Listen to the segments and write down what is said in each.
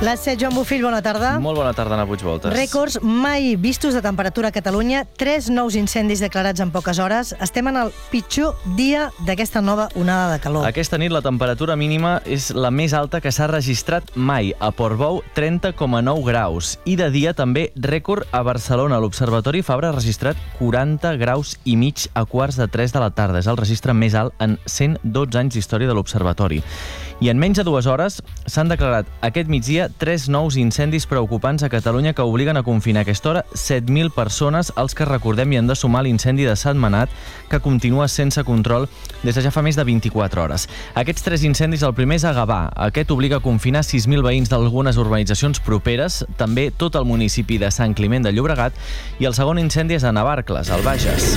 Les 7, Joan Bofill, bona tarda. Molt bona tarda, Anna Puigvoltes. Rècords mai vistos de temperatura a Catalunya, 3 nous incendis declarats en poques hores. Estem en el pitjor dia d'aquesta nova onada de calor. Aquesta nit la temperatura mínima és la més alta que s'ha registrat mai. A Portbou, 30,9 graus. I de dia també rècord a Barcelona. L'Observatori Fabra ha registrat 40 graus i mig a quarts de 3 de la tarda. És el registre més alt en 112 anys d'història de l'Observatori. I en menys de 2 hores s'han declarat aquest migdia 3 nous incendis preocupants a Catalunya que obliguen a confinar a aquesta hora 7.000 persones, als que recordem hi han de sumar l'incendi de Sentmenat, que continua sense control des de ja fa més de 24 hores. Aquests 3 incendis, el primer és a Gavà. Aquest obliga a confinar 6.000 veïns d'algunes urbanitzacions properes, també tot el municipi de Sant Climent de Llobregat, i el segon incendi és a Navarcles, al Bages.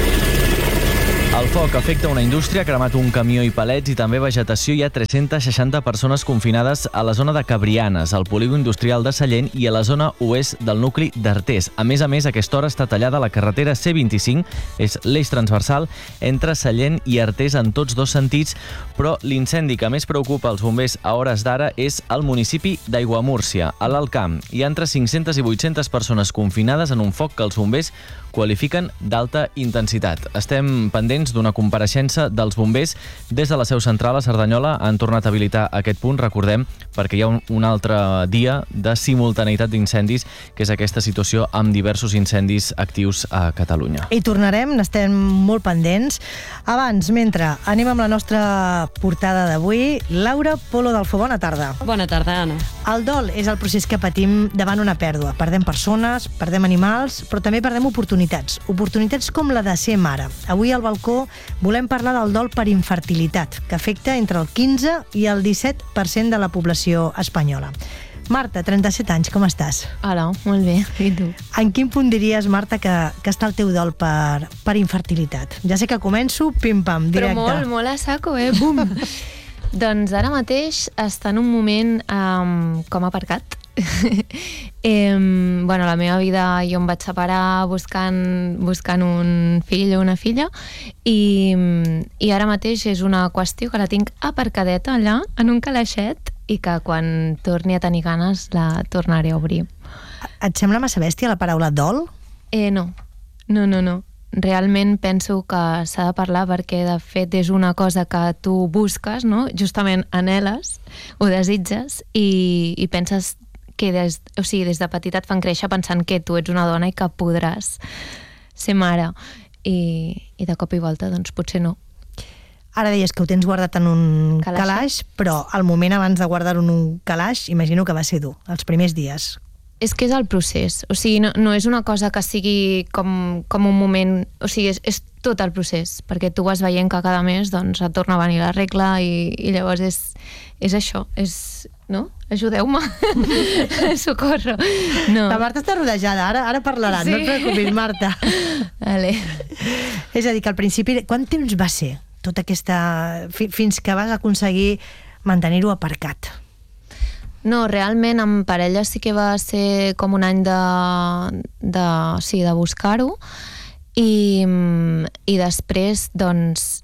El foc afecta una indústria, ha cremat un camió i palets i també vegetació. Hi ha 360 persones confinades a la zona de Cabrianes, al polígon industrial de Sallent i a la zona oest del nucli d'Artés. A més, a aquesta hora està tallada la carretera C25, és l'eix transversal entre Sallent i Artés en tots dos sentits, però l'incendi que més preocupa els bombers a hores d'ara és al municipi d'Aiguamúrcia, a l'Alt Camp. Hi ha entre 500 i 800 persones confinades en un foc que els bombers qualifiquen d'alta intensitat. Estem pendents d'una compareixença dels bombers. Des de la seu central a Cerdanyola han tornat a habilitar aquest punt, recordem, perquè hi ha un altre dia de simultaneïtat d'incendis, que és aquesta situació amb diversos incendis actius a Catalunya. I tornarem, n'estem molt pendents. Abans, mentre, anem amb la nostra portada d'avui. Laura Polo Dalfó, bona tarda. Bona tarda, Anna. El dol és el procés que patim davant una pèrdua. Perdem persones, perdem animals, però també perdem oportunitats. Oportunitats com la de ser mare. Avui al balcó volem parlar del dol per infertilitat, que afecta entre el 15 i el 17% de la població espanyola. Marta, 37 anys, com estàs? Hola, molt bé. I tu? En quin punt diries, Marta, que està el teu dol per infertilitat? Ja sé que començo, pim-pam, directe. Però molt a saco, bum! Doncs ara mateix està en un moment com aparcat. Bueno, la meva vida, jo em vaig separar buscant un fill o una filla i ara mateix és una qüestió que la tinc aparcadeta allà en un calaixet i que quan torni a tenir ganes la tornaré a obrir. Et sembla massa bèstia la paraula dol? No. Realment penso que s'ha de parlar perquè de fet és una cosa que tu busques, no? Justament anheles, ho desitges i penses que des de petita et fan créixer pensant que tu ets una dona i que podràs ser mare i de cop i volta doncs potser no. Ara deies que ho tens guardat en un calaix, però al moment abans de guardar-ho en un calaix imagino que va ser dur, els primers dies. És que és el procés, o sigui, no és una cosa que sigui com un moment, o sigui, és tot el procés, perquè tu vas veient que cada mes doncs et torna a venir la regla i llavors és això, no? Ajudeu-me. Socorro. No. La Marta està rodejada, ara parlaran, sí. No et preocupis, Marta. Vale. És a dir, que al principi, quant temps va ser tota aquesta... fins que vas aconseguir mantenir-ho aparcat? No, realment amb parella sí que va ser com un any de buscar-ho i després doncs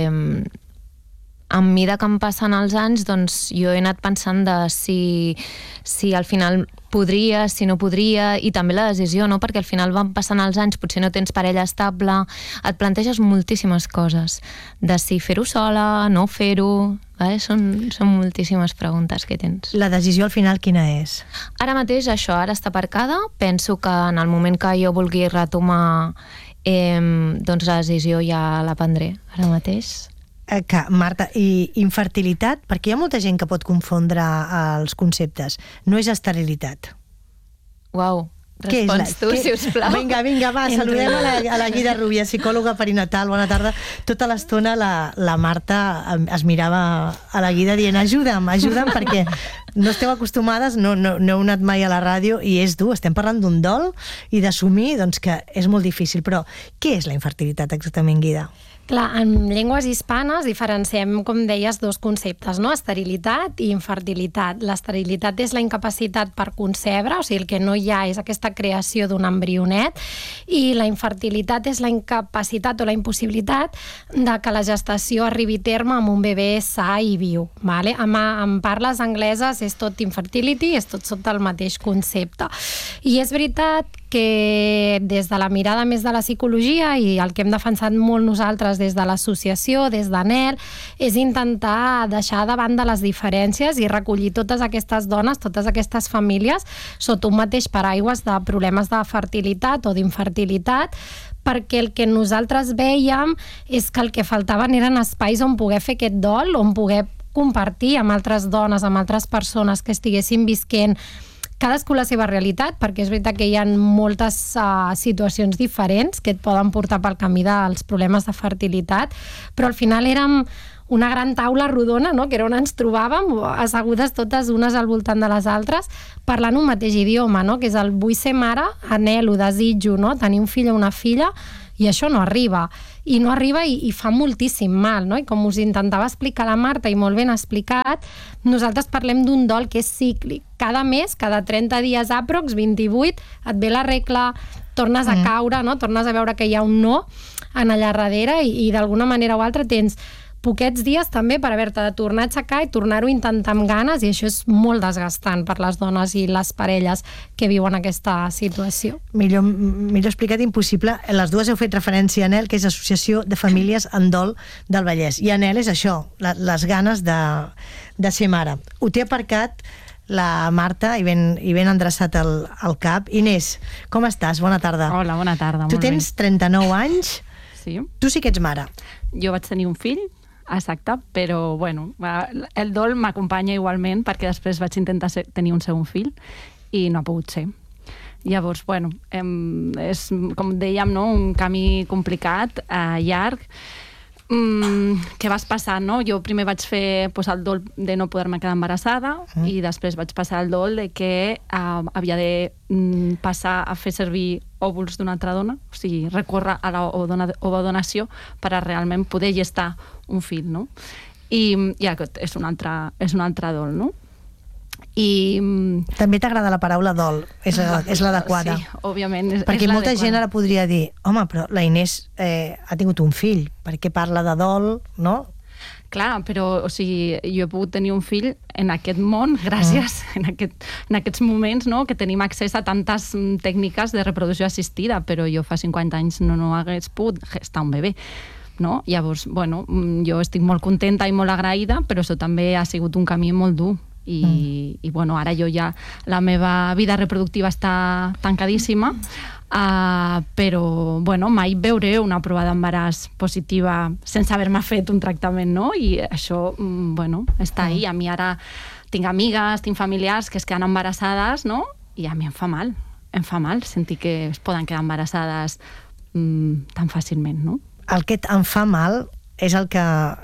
a mesura que em passen els anys doncs jo he anat pensant de si al final podria, si no podria, i també la decisió, no? Perquè al final van passant els anys, potser no tens parella estable, et planteges moltíssimes coses, de si fer-ho sola, no fer-ho, vale? Són moltíssimes preguntes que tens. La decisió al final quina és? Ara mateix això, ara està aparcada, penso que en el moment que jo vulgui retomar doncs la decisió ja la prendré ara mateix. Marta, i infertilitat, perquè hi ha molta gent que pot confondre els conceptes, no és esterilitat. Uau, respons tu, sisplau. Vinga, va, saludem a la Guida Rubia, psicòloga perinatal, bona tarda. Tota l'estona la Marta es mirava a la Guida dient ajuda'm, perquè no esteu acostumades, no heu anat mai a la ràdio i és dur, estem parlant d'un dol i d'assumir doncs, que és molt difícil, però què és la infertilitat exactament, Guida? Clar, en llengües hispanes diferenciem, com deies, dos conceptes, no? Esterilitat i infertilitat. L'esterilitat és la incapacitat per concebre, o sigui, el que no hi ha és aquesta creació d'un embrionet, i la infertilitat és la incapacitat o la impossibilitat de que la gestació arribi a terme amb un bebè sa i viu. Vale? En parles angleses és tot infertility, és tot sota el mateix concepte. I és veritat que des de la mirada més de la psicologia i el que hem defensat molt nosaltres des de l'associació, des d'ANEL, és intentar deixar de banda les diferències i recollir totes aquestes dones, totes aquestes famílies, sota un mateix paraigües de problemes de fertilitat o d'infertilitat, perquè el que nosaltres veiem és que el que faltaven eren espais on poder fer aquest dol, on poder compartir amb altres dones, amb altres persones que estiguessin visquent cadascú la seva realitat, perquè és veritat que hi ha moltes situacions diferents que et poden portar pel camí dels problemes de fertilitat, però al final érem una gran taula rodona, no? Que era on ens trobàvem, assegudes totes unes al voltant de les altres, parlant un mateix idioma, no? Que és el vull ser mare, anhelo, desitjo, no? Tenir un fill o una filla, i això no arriba. I no arriba i fa moltíssim mal, no? I com us intentava explicar la Marta, i molt ben explicat, nosaltres parlem d'un dol que és cíclic. Cada mes, cada 30 dies aprox, 28, et ve la regla, tornes a caure, no? Tornes a veure que hi ha un no en allà darrere i d'alguna manera o altra tens poquets dies també per haver-te de tornar a aixecar i tornar-ho a intentar amb ganes, i això és molt desgastant per les dones i les parelles que viuen aquesta situació. Millor explicat impossible. Les dues heu fet referència a ANEL, que és Associació de Famílies en Dol del Vallès. I ANEL és això, les ganes de ser mare. Ho té aparcat la Marta i ben endreçat al cap. Inés, com estàs? Bona tarda. Hola, bona tarda. Tu tens 39 anys. Sí. Tu sí que ets mare. Jo vaig tenir un fill, exacte, però bueno, el dol m'acompanya igualment perquè després vaig intentar tenir un segon fill i no ha pogut ser. Llavors, bueno, és, com dèiem, no? Un camí complicat, llarg, que vas passant, no? Jo primer vaig fer el dol de no poder-me quedar embarassada i després vaig passar el dol de que havia de passar a fer servir òvuls d'una altra dona, o sigui, recórrer a l'ovodonació per a realment poder gestar un fill, no? I aquest és un altre dol, no? I també t'agrada la paraula dol, és l'adequada. Sí, òbviament. Perquè molta gent ara podria dir, home, però la Inés ha tingut un fill, per què parla de dol, no? Clar, però o sigui, jo he pogut tenir un fill en aquest món gràcies en aquests moments, no? Que tenim accés a tantes tècniques de reproducció assistida, però jo fa 50 anys no hagués pogut gestar un bebè. No? Llavors, bueno, jo estic molt contenta i molt agraïda, però això també ha sigut un camí molt dur. I bueno, ara jo ja la meva vida reproductiva està tancadíssima, però bueno, mai veuré una prova d'embaràs positiva sense haver-me fet un tractament, no? I això, bueno, està ahí. A mi ara tinc amigues, tinc familiars que es queden embarassades, no? I a mi em fa mal sentir que es poden quedar embarassades tan fàcilment, no? El que em fa mal és el que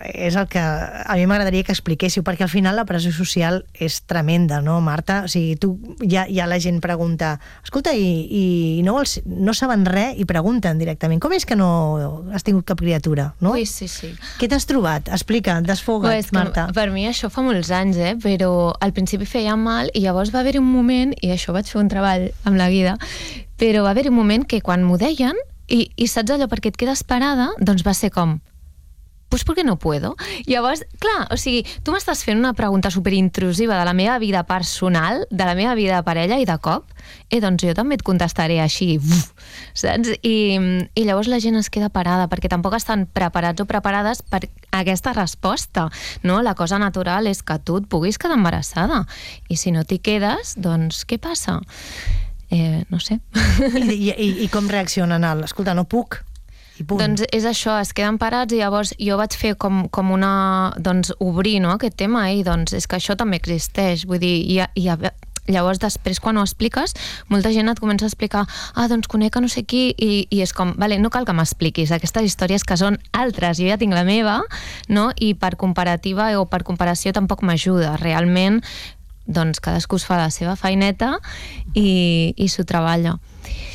a mi m'agradaria que expliquéssiu, perquè al final la pressió social és tremenda, no, Marta? O sigui, ja la gent pregunta, escolta, i no saben res i pregunten directament, com és que no has tingut cap criatura, no? Ui, sí. Què t'has trobat? Explica, desfoga't, Marta. Per mi això fa molts anys, però al principi feia mal i llavors va haver-hi un moment, i això vaig fer un treball amb la Guida, però va haver-hi un moment que quan m'ho deien, i saps allò, perquè et quedes parada, doncs va ser com, pues ¿por qué no puedo? Llavors, clar, o sigui, tu m'estàs fent una pregunta superintrusiva de la meva vida personal, de la meva vida de parella, i de cop, doncs jo també et contestaré així, saps? I llavors la gent es queda parada, perquè tampoc estan preparats o preparades per aquesta resposta, no? La cosa natural és que tu et puguis quedar embarassada, i si no t'hi quedes, doncs què passa? No sé. I com reaccionen? Escolta, no puc. Doncs és això, es queden parats, i llavors jo vaig fer com una... doncs obrir, no?, aquest tema, i doncs és que això també existeix, vull dir, llavors després quan ho expliques, molta gent et comença a explicar, doncs conec a no sé qui, i és com, vale, no cal que m'expliquis aquestes històries que són altres, jo ja tinc la meva, no?, i per comparativa o per comparació tampoc m'ajuda, realment, doncs cadascú es fa la seva feineta i s'ho treballa.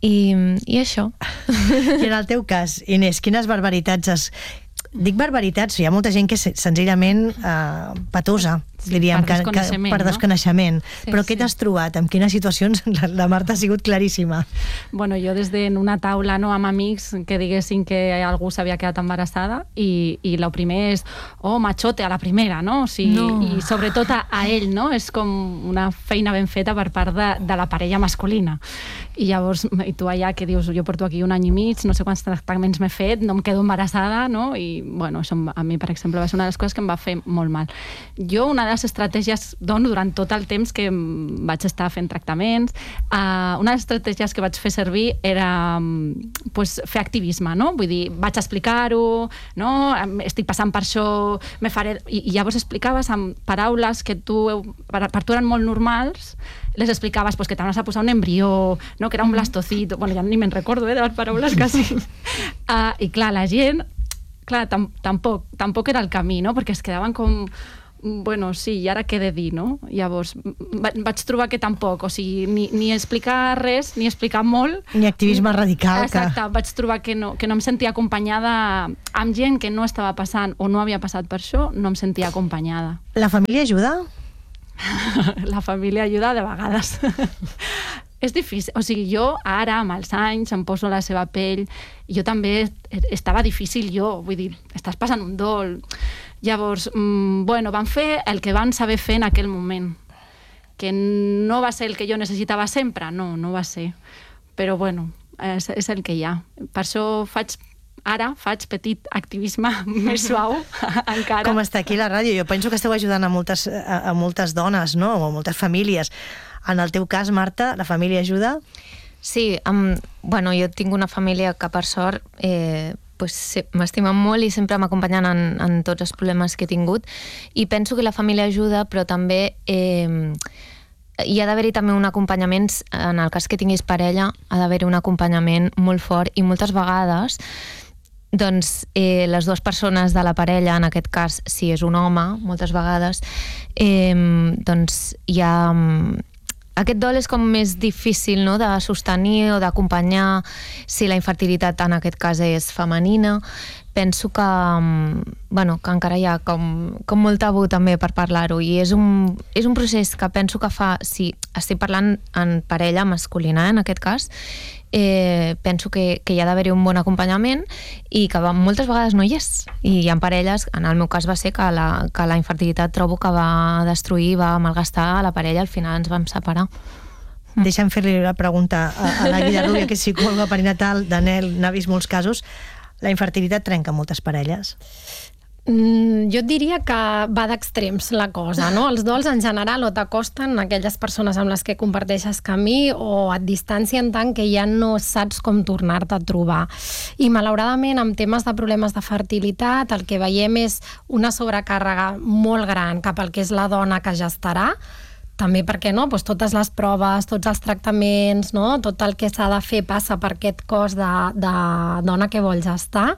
I això. I en el teu cas, Inés, quines barbaritats Dic barbaritats, hi ha molta gent que és senzillament patosa, diríem, per desconeixement, per desconeixement. Sí, Però què t'has trobat? En quines situacions la Marta ha sigut claríssima? Bueno, jo des en una taula amb amics que diguessin que algú s'havia quedat embarassada i el primer és, machote, a la primera, no? O sigui, No. I sobretot a ell, no? És com una feina ben feta per part de la parella masculina. I llavors, tu allà que dius, jo porto aquí 1 any i mig, no sé quants tractaments m'he fet, no em quedo embarassada, no? I, bueno, això a mi, per exemple, va ser una de les coses que em va fer molt mal. Jo, una de les estratègies, durant tot el temps que vaig estar fent tractaments, una de les estratègies que vaig fer servir era fer activisme, no? Vull dir, vaig explicar-ho, no? Estic passant per això, me faré... I llavors explicaves amb paraules que per tu eren molt normals, les explicaves que t'anaves a posar un embrió, no? Que era un blastocito, bueno, ja ni me'n recordo, de les paraules quasi. I clar, la gent, tampoc era el camí, no? Perquè es quedaven com... Bueno, sí, i ara què he de dir, no? Llavors, vaig trobar que tampoc, o sigui, ni explicar res, ni explicar molt. Ni activisme radical. Exacte, vaig trobar que no em sentia acompanyada amb gent que no estava passant o no havia passat per això, no em sentia acompanyada. La família ajuda? La família ajuda de vegades. És difícil, o sigui, jo ara, amb els anys, em poso a la seva pell, jo també estava difícil vull dir, estàs passant un dol. Llavors, van fer el que van saber fer en aquell moment, que no va ser el que jo necessitava sempre, no va ser. Però, bueno, és el que hi ha. Per això ara faig petit activisme més suau, encara. Com està aquí la ràdio, jo penso que esteu ajudant a moltes dones, no? O a moltes famílies. En el teu cas, Marta, la família ajuda? Sí, jo tinc una família que, per sort, m'estimen molt i sempre m'acompanyen en tots els problemes que he tingut. I penso que la família ajuda, però també hi ha d'haver-hi també un acompanyament, en el cas que tinguis parella, ha d'haver-hi un acompanyament molt fort i moltes vegades les dues persones de la parella, en aquest cas, si és un home, moltes vegades, hi ha... Aquest dol és com més difícil, no?, de sostenir o d'acompanyar si la infertilitat en aquest cas és femenina. Penso que encara hi ha com molt tabú també per parlar-ho i és un procés que penso que fa, si estic parlant en parella masculina, en aquest cas, penso que hi ha d'haver-hi un bon acompanyament i que moltes vegades no hi és. I hi ha parelles, en el meu cas va ser que la infertilitat trobo que va destruir, va malgastar a la parella, al final ens vam separar. Deixa'm fer-li la pregunta a la Guida Rubia, que és psicòloga perinatal, d'Anel, n'ha vist molts casos. La infertilitat trenca moltes parelles? Jo et diria que va d'extrems la cosa, no? Els dols en general o t'acosten aquelles persones amb les que comparteixes camí o et distancien tant que ja no saps com tornar-te a trobar. I malauradament amb temes de problemes de fertilitat el que veiem és una sobrecàrrega molt gran cap al que és la dona que gestarà, també perquè no, totes les proves, tots els tractaments, no? Tot el que s'ha de fer passa per aquest cos de dona que vol gestar.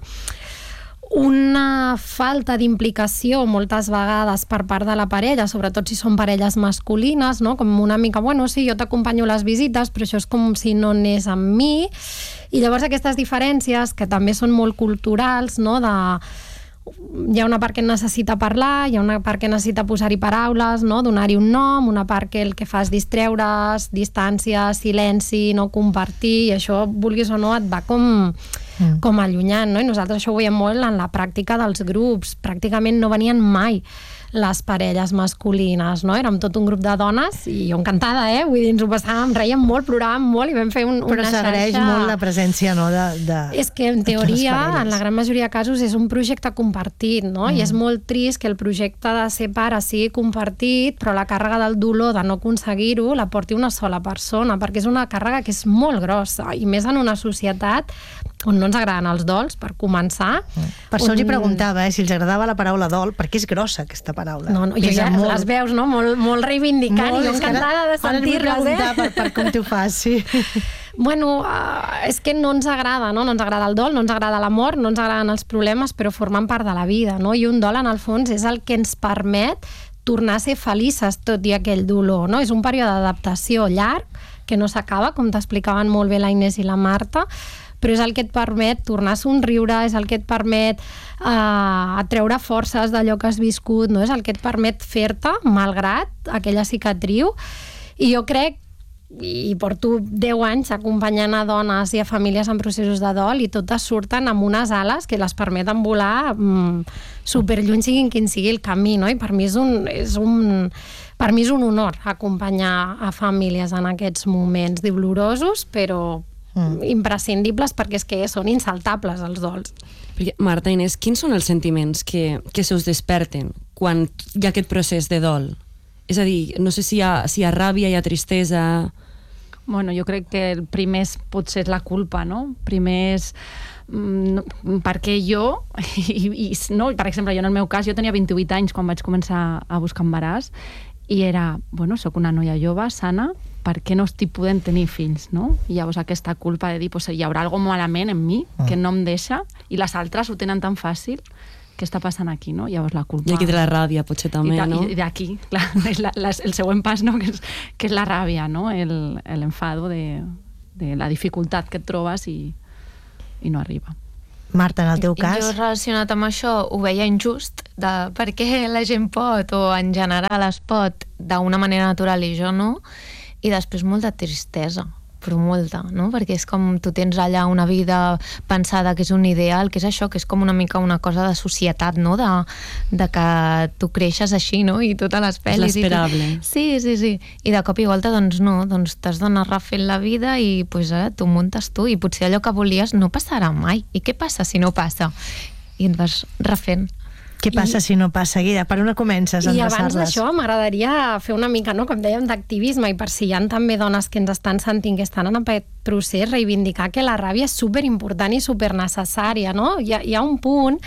Una falta d'implicació moltes vegades per part de la parella, sobretot si són parelles masculines, no? Com una mica, sí, jo t'acompanyo a les visites, però això és com si no anés amb mi. I llavors aquestes diferències, que també són molt culturals, no? Hi ha una part que necessita parlar, hi ha una part que necessita posar-hi paraules, no? Donar-hi un nom, una part que el que fa és distreure's, distància, silenci, no compartir, i això, vulguis o no, et va com allunyant, no? I nosaltres això ho veiem molt en la pràctica dels grups. Pràcticament no venien mai les parelles masculines, no? Érem tot un grup de dones i jo encantada, vull dir, ens ho passàvem, rèiem molt, ploràvem molt i vam fer una xarxa... Però s'agraeix molt la presència, no?, És que, en teoria, en la gran majoria de casos, és un projecte compartit, no? I és molt trist que el projecte de ser pare sigui compartit, però la càrrega del dolor de no aconseguir-ho la porti una sola persona, perquè és una càrrega que és molt grossa, i més en una societat on no ens agraden els dols, per començar. Per això els hi preguntava, si els agradava la paraula dol, perquè és grossa aquesta paraula. No, jo ja les veus, no? Molt reivindicant, i jo encantada de sentir-les, Ara et vull preguntar per com t'ho fas, sí. Bueno, és que no ens agrada, no? No ens agrada el dol, no ens agrada l'amor, no ens agraden els problemes, però formen part de la vida, no? I un dol, en el fons, és el que ens permet tornar a ser felices tot i aquell dolor, no? És un període d'adaptació llarg, que no s'acaba, com t'explicaven molt bé la Inés i la Marta, però és el que et permet tornar a somriure, és el que et permet treure forces d'allò que has viscut, no? És el que et permet fer-te, malgrat aquella cicatriu. I jo crec, i porto 10 anys acompanyant a dones i a famílies en processos de dol, i totes surten amb unes ales que les permeten volar superlluny, siguin quin sigui el camí, no? I per mi és un honor acompanyar a famílies en aquests moments dolorosos, però imprescindibles, perquè és que són insaltables els dols. Marta, Inés, quins són els sentiments que se us desperten quan hi ha aquest procés de dol? És a dir, no sé si hi ha ràbia, hi ha tristesa... Bueno, jo crec que el primer potser és la culpa, no? Primer és perquè jo, no? Per exemple, jo en el meu cas, jo tenia 28 anys quan vaig començar a buscar embaràs, i era, bueno, soc una noia jove, sana, per què no estic podent tenir fills, no? I llavors aquesta culpa de dir, pues, hi haurà alguna malament en mi que no em deixa, i les altres ho tenen tan fàcil. Què està passant aquí, no? Llavors la culpa... I aquí de la ràbia, potser també, no? I d'aquí, clar, és el següent pas, no? Que és la ràbia, no? L'enfado de la dificultat que et trobes i no arriba. Marta, en el teu cas... Jo relacionat amb això ho veia injust, de per què la gent pot, o en general es pot, d'una manera natural i jo no, i després molta tristesa, però molta, no? Perquè és com tu tens allà una vida pensada que és un ideal, que és això, que és com una mica una cosa de societat, no? De que tu creixes així, no? I totes les pel·lis... És l'esperable. Sí. I de cop i volta, doncs no, doncs t'has d'anar refent la vida i pues, t'ho muntes tu, i potser allò que volies no passarà mai. I què passa si no passa? I et vas refent. Què passa si no passa, Guida? Per on comences a endreçar-les? I abans d'això m'agradaria fer una mica, no, com dèiem, d'activisme, i per si hi ha també dones que ens estan sentint que estan en aquest procés, reivindicar que la ràbia és superimportant i supernecessària, no? Hi ha un punt,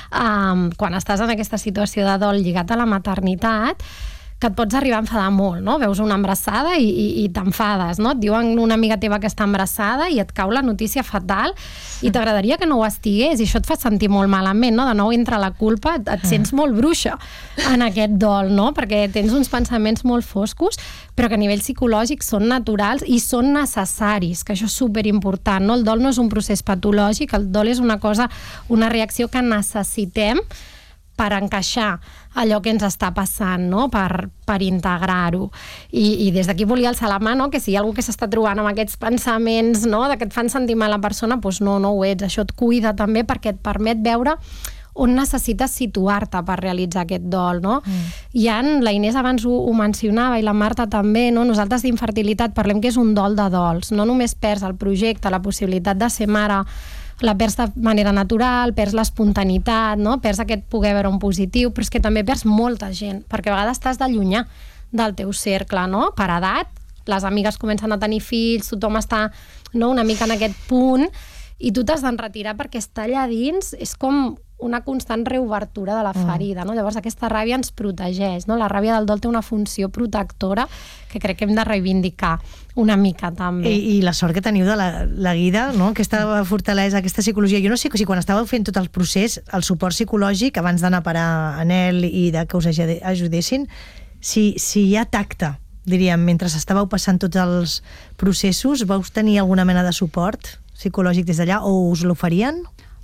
quan estàs en aquesta situació de dol lligat a la maternitat, que et pots arribar a enfadar molt, no? Veus una embarassada i t'enfades, no? Et diuen una amiga teva que està embarassada i et cau la notícia fatal i t'agradaria que no ho estigués, i això et fa sentir molt malament, no? De nou entra la culpa, et sents molt bruixa en aquest dol, no? Perquè tens uns pensaments molt foscos, però que a nivell psicològic són naturals i són necessaris, que això és superimportant, no? El dol no és un procés patològic, el dol és una cosa, una reacció que necessitem per encaixar allò que ens està passant, no? Per integrar-ho. I des d'aquí volia alçar la mà, no? Que si hi ha algú que s'està trobant amb aquests pensaments, no? De que et fan sentir mal a la persona, doncs no ho ets. Això et cuida també perquè et permet veure on necessites situar-te per realitzar aquest dol, no? La Inés abans ho mencionava, i la Marta també, no? Nosaltres d'infertilitat parlem que és un dol de dols. No només perds el projecte, la possibilitat de ser mare, la perds de manera natural, perds l'espontaneïtat, no? Perds aquest poder veure un positiu, però és que també perds molta gent, perquè a vegades t'has d'allunyar del teu cercle, no? Per edat, les amigues comencen a tenir fills, tothom està, no, una mica en aquest punt, i tu t'has d'enretirar perquè estar allà dins és com una constant reobertura de la ferida, no? Llavors aquesta ràbia ens protegeix, no? La ràbia del dol té una funció protectora que crec que hem de reivindicar una mica també. I la sort que teniu de la Guida, no? Aquesta fortalesa, aquesta psicologia. Jo no sé si quan estàveu fent tot el procés, el suport psicològic, abans d'anar a parar a Nel i que us ajudessin, si hi ha tacte, diríem, mentre estàveu passant tots els processos, vau tenir alguna mena de suport psicològic des d'allà, o us l'oferien?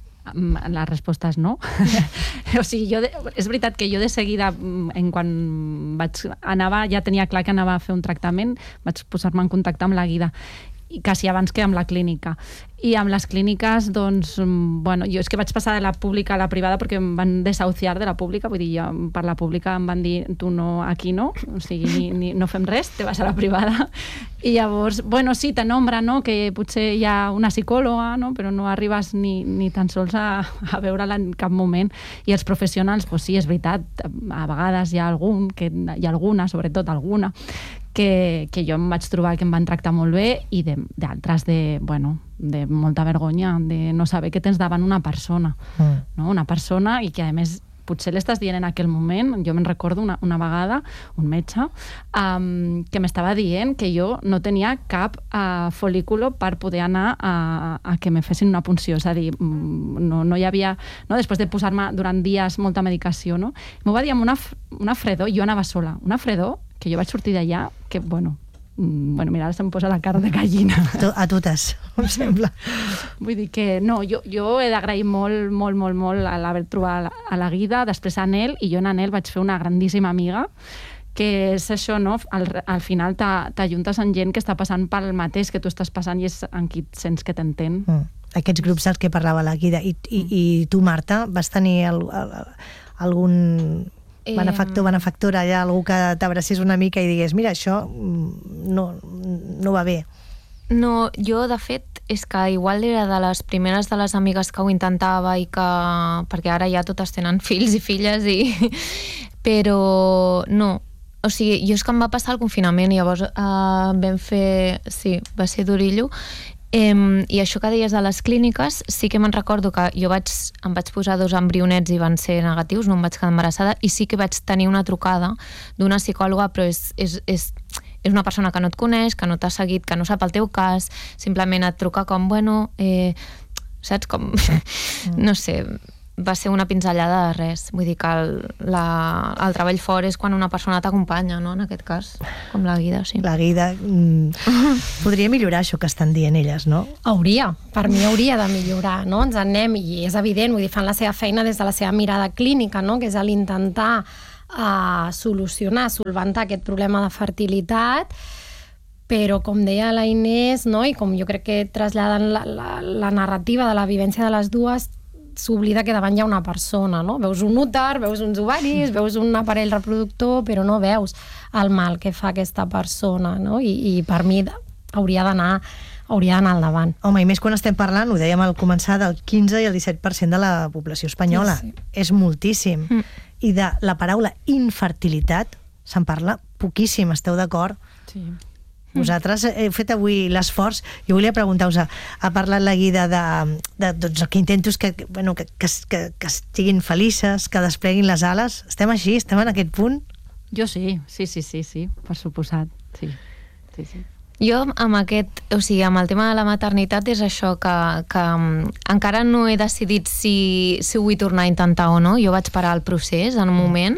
La resposta és no. O sigui, és veritat que jo de seguida, quan ja tenia clar que anava a fer un tractament, vaig posar-me en contacte amb la Guida, quasi abans que amb la clínica. I amb les clíniques, doncs, bueno, jo és que vaig passar de la pública a la privada perquè em van desahuciar de la pública, vull dir, per la pública em van dir, tu no, aquí no, o sigui, no fem res, te vas a la privada. I llavors, bueno, sí, te nombra, no?, que potser hi ha una psicòloga, no?, però no arribes ni tan sols a veure-la en cap moment. I els professionals, doncs sí, és veritat, a vegades hi ha alguna, sobretot alguna, que jo em vaig trobar que em van tractar molt bé, i d'altres de molta vergonya, de no saber que tens davant una persona, no? Una persona, i que a més potser l'estàs dient en aquell moment. Jo me'n recordo una vegada, un metge, que m'estava dient que jo no tenia cap folículo per poder anar a que me fessin una punció. És a dir, no hi havia... No? Després de posar-me durant dies molta medicació, no? M'ho va dir amb una fredor, jo anava sola. Una fredor que jo vaig sortir d'allà que, bueno, mira, ara se'm posa la cara de gallina. A totes, em sembla. Vull dir que no, jo he d'agrair molt, molt, molt, molt a l'haver trobat a la Guida, després a Nel, i jo en Nel vaig fer una grandíssima amiga, que és això, no? Al final t'ajuntes amb gent que està passant pel mateix que tu estàs passant i és en qui sents que t'entén. Aquests grups dels que parlava la Guida. I tu, Marta, vas tenir algun benefactora allà, algú que t'abracés una mica i digués, mira, això no va bé? No, jo de fet és que igual era de les primeres de les amigues que ho intentava i que... perquè ara ja totes tenen fills i filles però no, o sigui, jo és que em va passar el confinament i llavors vam fer... Sí, va ser d'orillo. I això que deies de les clíniques, sí que me'n recordo que jo em vaig posar 2 embrionets i van ser negatius, no em vaig quedar embarassada, i sí que vaig tenir una trucada d'una psicòloga, però és una persona que no et coneix, que no t'ha seguit, que no sap el teu cas, simplement et truca com, bueno, saps com... No sé, va ser una pinzellada de res. Vull dir que el treball fort és quan una persona t'acompanya, no? En aquest cas, com la Guida, sí. La Guida... Podria millorar això que estan dient elles, no? Per mi hauria de millorar, no? Ens en anem, i és evident, vull dir, fan la seva feina des de la seva mirada clínica, no? Que és l'intentar solucionar, solventar aquest problema de fertilitat, però com deia la Inés, no? I com jo crec que traslladen la narrativa de la vivència de les dues, s'oblida que davant hi ha una persona, no? Veus un úter, veus uns ovaris, veus un aparell reproductor, però no veus el mal que fa aquesta persona, no? I per mi hauria d'anar al davant. Home, i més quan estem parlant, ho dèiem al començar, del 15 i el 17% de la població espanyola. Sí. És moltíssim. I de la paraula infertilitat se'n parla poquíssim, esteu d'acord? Sí. Vosaltres heu fet avui l'esforç. Jo volia preguntar-vos, ha parlat la Guida de doncs, el que intento és que estiguin felices, que despleguin les ales. Estem així? Estem en aquest punt? Jo sí, per suposat, sí. Jo amb amb el tema de la maternitat és això que encara no he decidit si ho vull tornar a intentar o no. Jo vaig parar el procés en un moment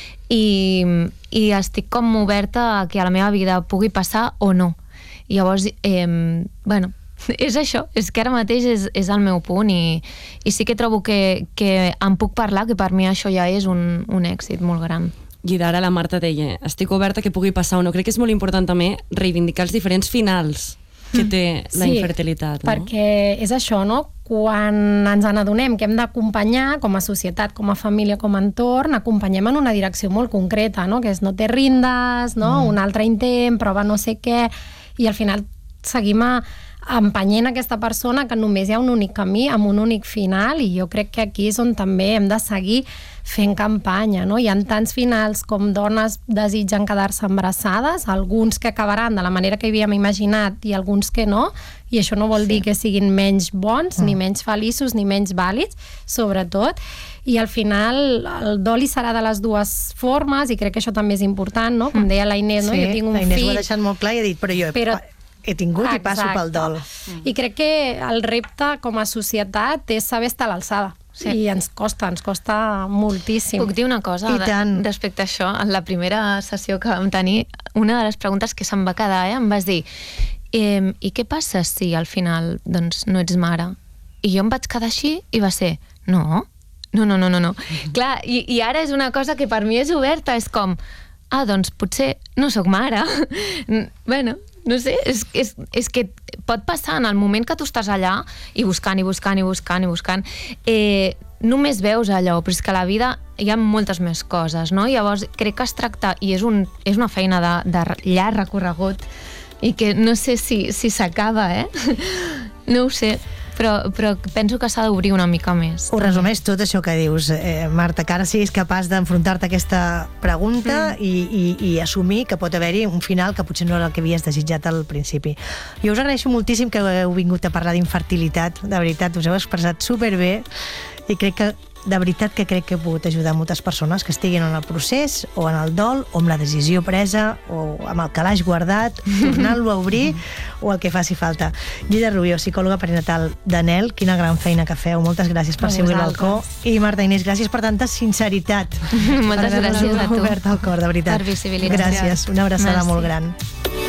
i estic com oberta a que a la meva vida pugui passar o no. I llavors, bueno, és això, és que ara mateix és el meu punt i sí que trobo que em puc parlar, que per mi això ja és un èxit molt gran. I d'ara la Marta deia, estic oberta que pugui passar o no. Crec que és molt important també reivindicar els diferents finals que té la infertilitat. Sí, perquè és això, no? Quan ens n'adonem que hem d'acompanyar com a societat, com a família, com a entorn, acompanyem en una direcció molt concreta, no? Que és no te rindes, no? Un altre intent, prova no sé què, i al final seguim empenyent aquesta persona que només hi ha un únic camí amb un únic final, i jo crec que aquí és on també hem de seguir fent campanya, no? Hi ha tants finals com dones desitgen quedar-se embarassades, alguns que acabaran de la manera que havíem imaginat i alguns que no, i això no vol dir que siguin menys bons, ni menys feliços, ni menys vàlids, sobretot, i al final el dol hi serà de les dues formes, i crec que això també és important, no? Com deia la Inés, no? Jo tinc un fill... La Inés ho ha deixat molt clar i ha dit, però jo he tingut i passo pel dol. I crec que el repte com a societat és saber estar a l'alçada. Sí. I ens costa moltíssim. Puc dir una cosa respecte a això? En la primera sessió que vam tenir, una de les preguntes que se'm va quedar, em vas dir, i què passa si al final doncs, no ets mare? I jo em vaig quedar així i va ser, no. Clar, i ara és una cosa que per mi és oberta, és com, doncs potser no sóc mare. Bueno, no sé, és que pot passar en el moment que tu estàs allà i buscant, només veus allò, però és que a la vida hi ha moltes més coses, no? Llavors crec que es tracta, i és una feina de llarg recorregut i que no sé si s'acaba, no ho sé, però penso que s'ha d'obrir una mica més. Ho resumeix tot això que dius, Marta, que ara siguis capaç d'enfrontar-te a aquesta pregunta i assumir que pot haver-hi un final que potser no era el que havies desitjat al principi. Jo us agraeixo moltíssim que heu vingut a parlar d'infertilitat, de veritat, us heu expressat superbé i crec que de veritat que crec que he pogut ajudar moltes persones que estiguin en el procés o en el dol o amb la decisió presa o amb el calaix guardat, tornant-lo a obrir o el que faci falta. Lluïsa Rubió, psicòloga perinatal d'Anhel, quina gran feina que feu. Moltes gràcies per ser avui al balcó. I Marta Inés, gràcies per tanta sinceritat. Moltes gràcies a tu. Obert el cor, de veritat. Per visibilitzar. Gràcies, una abraçada molt gran.